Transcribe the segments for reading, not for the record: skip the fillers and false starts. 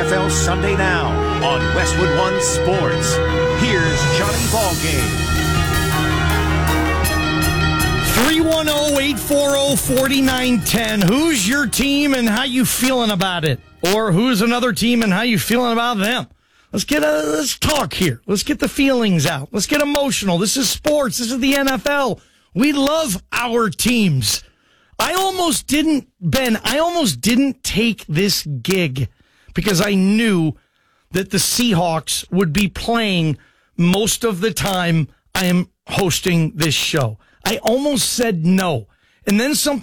NFL Sunday Now on Westwood One Sports. Here's Johnny Ballgame. 310-840-4910. Who's your team and how you feeling about it? Or who's another team and how you feeling about them? Let's talk here. Let's get the feelings out. Let's get emotional. This is sports. This is the NFL. We love our teams. I almost didn't take this gig because I knew that the Seahawks would be playing most of the time I am hosting this show. I almost said no. And then some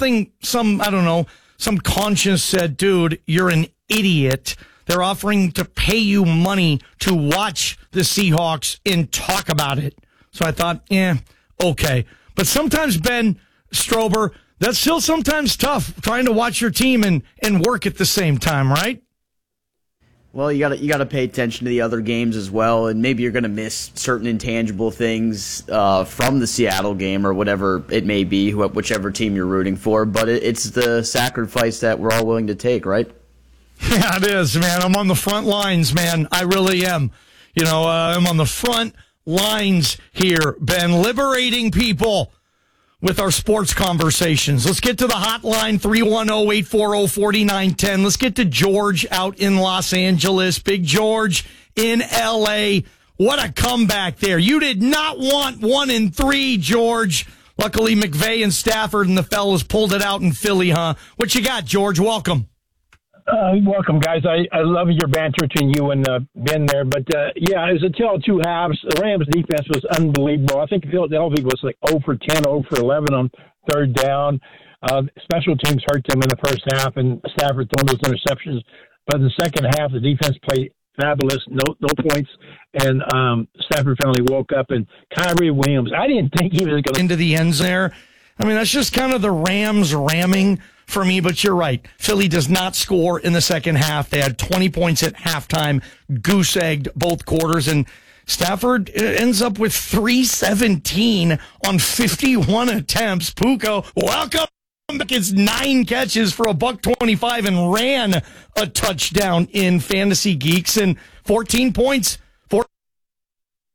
conscience said, dude, you're an idiot. They're offering to pay you money to watch the Seahawks and talk about it. So I thought, okay. But sometimes, Ben Strober, that's still sometimes tough trying to watch your team and work at the same time, right? Well, you gotta pay attention to the other games as well, and maybe you're gonna miss certain intangible things from the Seattle game or whatever it may be, whichever team you're rooting for. But it's the sacrifice that we're all willing to take, right? Yeah, it is, man. I'm on the front lines, man. I really am. I'm on the front lines here, Ben, liberating people with our sports conversations. Let's get to the hotline, 310-840-4910. Let's get to George out in Los Angeles. Big George in L.A. What a comeback there. You did not want 1-3, George. Luckily, McVay and Stafford and the fellas pulled it out in Philly, huh? What you got, George? Welcome. Welcome, guys. I love your banter between you and Ben there. But, it was a tale of two halves. The Rams' defense was unbelievable. I think Philadelphia was like 0 for 10, 0 for 11 on third down. Special teams hurt them in the first half, and Stafford throwing those interceptions. But in the second half, the defense played fabulous, no points, and Stafford finally woke up. And Kyrie Williams, I didn't think he was going to into the ends there. I mean, that's just kind of the Rams ramming for me, but you're right. Philly does not score in the second half. They had 20 points at halftime, goose-egged both quarters, and Stafford ends up with 317 on 51 attempts. Puka, welcome back. It's 9 catches for $125 and ran a touchdown in Fantasy Geeks, and 14 points